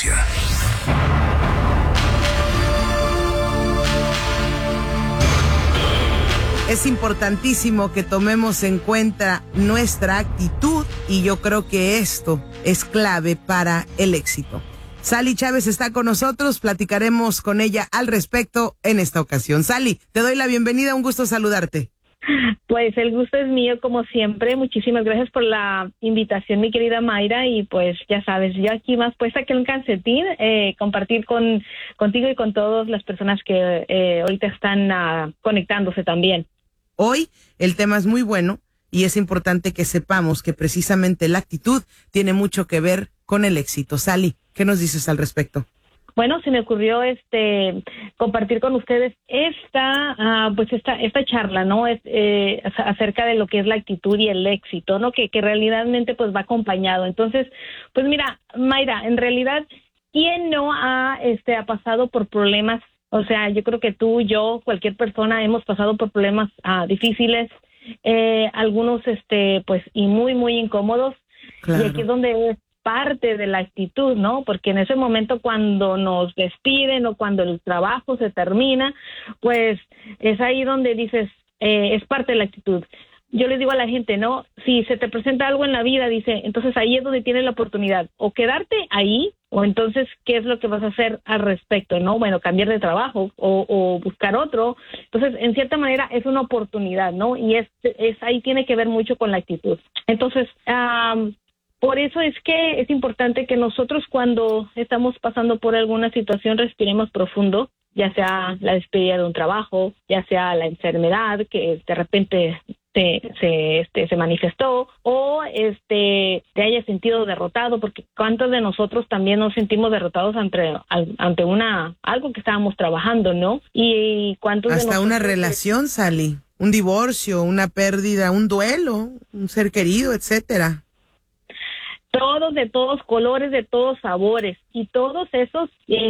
frecuencia. Es importantísimo que tomemos en cuenta nuestra actitud y yo creo que esto es clave para el éxito. Sally Chávez está con nosotros, platicaremos con ella al respecto en esta ocasión. Sally, te doy la bienvenida, un gusto saludarte. Pues el gusto es mío como siempre, muchísimas gracias por la invitación mi querida Mayra y pues ya sabes, yo aquí más puesta que un calcetín, compartir contigo y con todas las personas que ahorita están conectándose también. Hoy el tema es muy bueno y es importante que sepamos que precisamente la actitud tiene mucho que ver con el éxito. Sally, ¿qué nos dices al respecto? Bueno, se me ocurrió compartir con ustedes esta charla, ¿no? Acerca de lo que es la actitud y el éxito, ¿no? Que realmente pues va acompañado. Entonces, pues mira, Mayra, en realidad, ¿quién no ha pasado por problemas? O sea, yo creo que tú, yo, cualquier persona hemos pasado por problemas difíciles, algunos pues y muy, muy incómodos. Claro. Y aquí es donde es parte de la actitud, ¿no? Porque en ese momento cuando nos despiden o cuando el trabajo se termina, pues es ahí donde dices, es parte de la actitud. Yo les digo a la gente, ¿no? Si se te presenta algo en la vida, dice, entonces ahí es donde tienes la oportunidad, o quedarte ahí, o entonces, ¿qué es lo que vas a hacer al respecto, no? Bueno, cambiar de trabajo o buscar otro. Entonces, en cierta manera, es una oportunidad, ¿no? Y es ahí tiene que ver mucho con la actitud. Entonces, por eso es que es importante que nosotros cuando estamos pasando por alguna situación respiremos profundo, ya sea la despedida de un trabajo, ya sea la enfermedad que de repente se manifestó o te hayas sentido derrotado, porque cuántos de nosotros también nos sentimos derrotados ante algo que estábamos trabajando, ¿no? Y cuántos hasta de nosotros, una relación, Sally, un divorcio, una pérdida, un duelo, un ser querido, etcétera. Todos de todos colores, de todos sabores, y todos esos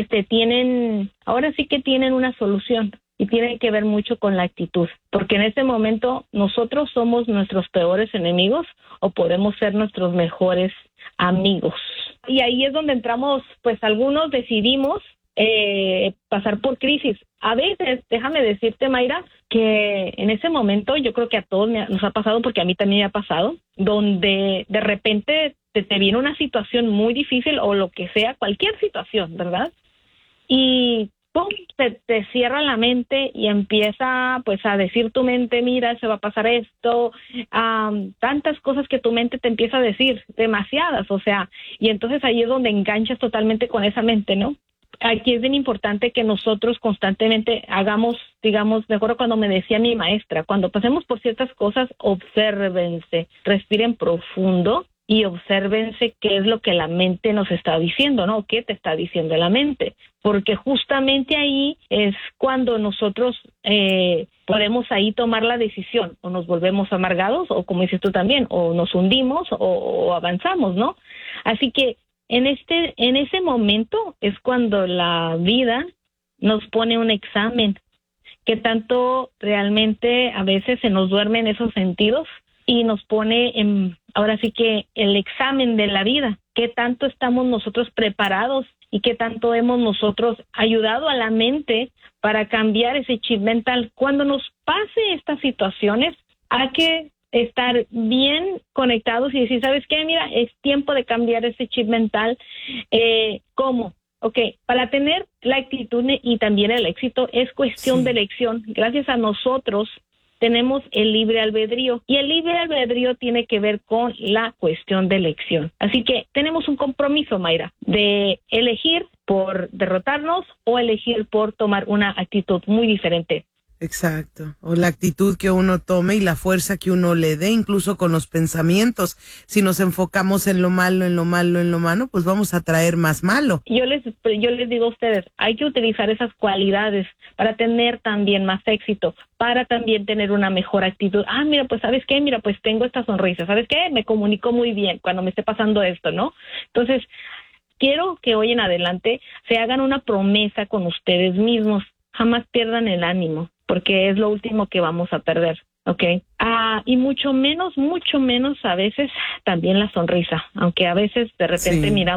ahora sí que tienen una solución. Y tiene que ver mucho con la actitud, porque en este momento nosotros somos nuestros peores enemigos o podemos ser nuestros mejores amigos. Y ahí es donde entramos, pues algunos decidimos pasar por crisis. A veces, déjame decirte, Mayra, que en ese momento yo creo que a todos nos ha pasado, porque a mí también me ha pasado, donde de repente te viene una situación muy difícil o lo que sea, cualquier situación, ¿verdad? Y ¡pum!, te cierra la mente y empieza pues a decir tu mente, mira, se va a pasar esto, tantas cosas que tu mente te empieza a decir, demasiadas, o sea, y entonces ahí es donde enganchas totalmente con esa mente, ¿no? Aquí es bien importante que nosotros constantemente hagamos, digamos, me acuerdo cuando me decía mi maestra, cuando pasemos por ciertas cosas, obsérvense, respiren profundo y obsérvense qué es lo que la mente nos está diciendo, ¿no? ¿Qué te está diciendo la mente? Porque justamente ahí es cuando nosotros podemos ahí tomar la decisión, o nos volvemos amargados, o como dices tú también, o nos hundimos, o avanzamos, ¿no? Así que en ese momento es cuando la vida nos pone un examen, que tanto realmente a veces se nos duermen esos sentidos y nos pone ahora sí que el examen de la vida, qué tanto estamos nosotros preparados y qué tanto hemos nosotros ayudado a la mente para cambiar ese chip mental. Cuando nos pase estas situaciones, hay que estar bien conectados y decir, ¿sabes qué? Mira, es tiempo de cambiar ese chip mental. ¿Cómo? Ok, para tener la actitud y también el éxito es cuestión de elección. Gracias a nosotros tenemos el libre albedrío, y el libre albedrío tiene que ver con la cuestión de elección. Así que tenemos un compromiso, Mayra, de elegir por derrotarnos o elegir por tomar una actitud muy diferente. Exacto, o la actitud que uno tome y la fuerza que uno le dé, incluso con los pensamientos. Si nos enfocamos en lo malo, pues vamos a traer más malo. Yo les digo a ustedes, hay que utilizar esas cualidades para tener también más éxito, para también tener una mejor actitud. Mira, pues ¿sabes qué? Mira, pues tengo esta sonrisa, ¿sabes qué? Me comunico muy bien cuando me esté pasando esto, ¿no? Entonces, quiero que hoy en adelante se hagan una promesa con ustedes mismos. Jamás pierdan el ánimo, porque es lo último que vamos a perder, ¿ok? Y mucho menos a veces también la sonrisa, aunque a veces de repente miramos